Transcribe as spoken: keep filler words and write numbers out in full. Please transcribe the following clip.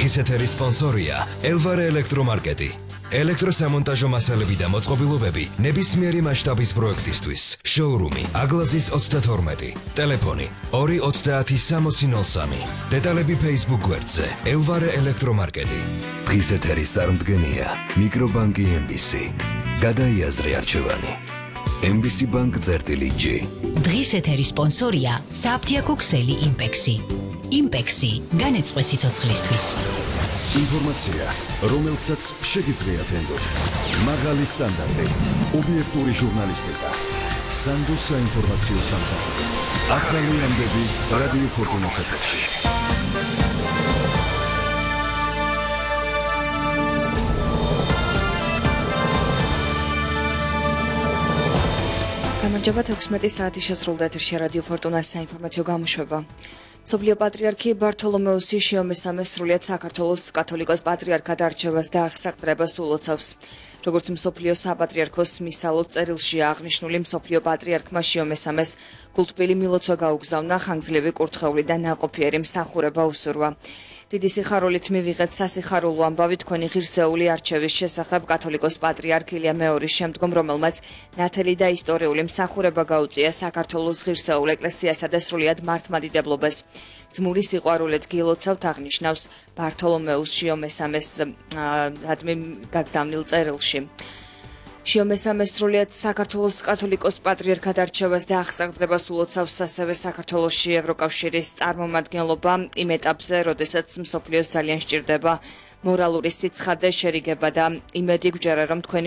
დღის ეთერის სპონსორია ელვარე ელექტრომარკეტი. ელექტროსამონტაჟო მასალები და მოწყობილობები ნებისმიერი მასშტაბის პროექტისთვის. შოურუმი აგლაძის ოცდათორმეტი. ტელეფონი ორი ოცდაათი სამოცი ნოლ სამი. დეტალები Facebook გვერდზე ელვარე ელექტრომარკეტი. დღის ეთერის წარმდგენია მიკრობანკი ემ ბი სი. გადაიაზრე არჩევანი. ემ ბი სი ბანკ წერტილი ჯი. დღის ეთერის სპონსორია საფთიაქო ქსელი იმპექსი. იმპექსი განეწყვე სიცოცხლისთვის. ინფორმაცია, რომელსაც შეგიძლიათ ენდოთ. მაღალი სტანდარტი, ობიექტური ჟურნალისტიკა. სანდოს საინფორმაციო სამსახური. ახალი ამბები რადიო ფორტუნას ეთერში. გამარჯობა, თექვსმეტი საათი შესრულდა ეთერში რადიო ფორტუნას საინფორმაციო გამოშვება. მსოფლიო პატრიარქი ბართოლომეუსი შიომესამე სრულიად საქართველოს კათოლიკოს პატრიარქად არჩევას და აღსაყდრებას ულოცავს. როგორც მსოფლიო საპატრიარქოს მისალოდ წერილშია აღნიშნული, მსოფლიო პატრიარქმა შიომესამეს კულტბილი მილოცვა გაუგზავნა, ხანგრძლივი კურთხეული და ნაყოფიერი მსახურება უსურვა. დიდი სიხარულით მივიღეთ სასიხარულო ამბავი თქვენი ღირსეული არჩევის შესახებ კათოლიკოს პატრიარქ ილია მეორის შემდგომ, რომელმაც ნათელი და ისტორიული მსახურება გაუწია საქართველოს ღირსეულ ეკლესიასა და სრულიად მართლმადიდებლობას. ძმური სიყვარულით გილოცავთ, აღნიშნავს ბართოლომეუს შიომესამეს ადმი გაგზავნილ წერილში. შიომესამე სრულიად საქართველოს კათოლიკოს პატრიარქად არჩევას და აღსაყდრებას ულოცავს ასევე საქართველოში ევროკავშირის წარმომადგენლობა იმ ეტაპზე, როდესაც მსოფლიოს ძალიან სჭირდება მორალური სიცხადე, შერიგება და იმედი გვჯერა, რომ თქვენი